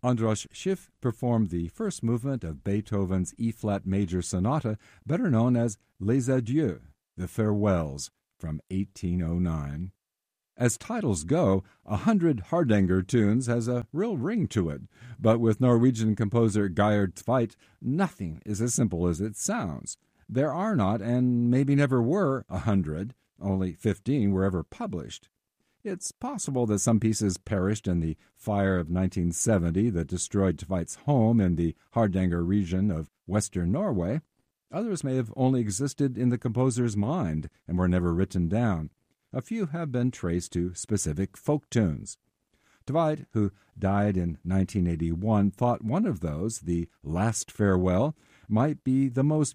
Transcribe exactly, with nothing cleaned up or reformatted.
Andras Schiff performed the first movement of Beethoven's E-flat major sonata, better known as Les Adieux, the Farewells, from eighteen oh nine. As titles go, A Hundred Hardanger Tunes has a real ring to it, but with Norwegian composer Geir Tveit, nothing is as simple as it sounds. There are not, and maybe never were, a hundred. Only fifteen were ever published. It's possible that some pieces perished in the fire of nineteen seventy that destroyed Tveit's home in the Hardanger region of western Norway. Others may have only existed in the composer's mind and were never written down. A few have been traced to specific folk tunes. Tveit, who died in nineteen eighty-one, thought one of those, the Last Farewell, might be the most